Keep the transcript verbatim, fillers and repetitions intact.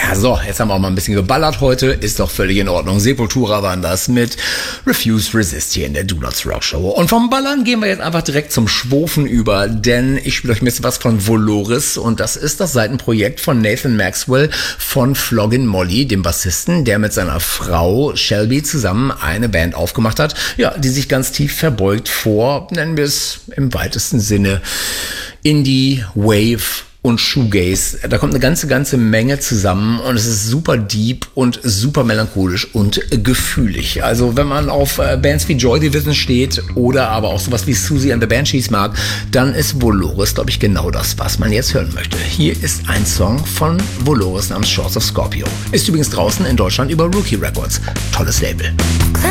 So, jetzt haben wir auch mal ein bisschen geballert heute. Ist doch völlig in Ordnung. Sepultura waren das mit Refuse Resist hier in der Do Not Rock Show. Und vom Ballern gehen wir jetzt einfach direkt zum Schwofen über, denn ich spiele euch ein bisschen was von Voloris und das ist das Seitenprojekt von Nathan Maxwell von Floggin' Molly, dem Bassisten, der mit seiner Frau Shelby zusammen eine Band aufgemacht hat, ja, die sich ganz tief verbeugt vor, nennen wir es im weitesten Sinne, Indie, Wave und Shoegaze. Da kommt eine ganze, ganze Menge zusammen und es ist super deep und super melancholisch und gefühlig. Also wenn man auf äh, Bands wie Joy Division steht oder aber auch sowas wie Susie and the Banshees mag, dann ist Voloris, glaube ich, genau das, was man jetzt hören möchte. Hier ist ein Song von Voloris namens Shores of Scorpio. Ist übrigens draußen in Deutschland über Rookie Records. Tolles Label.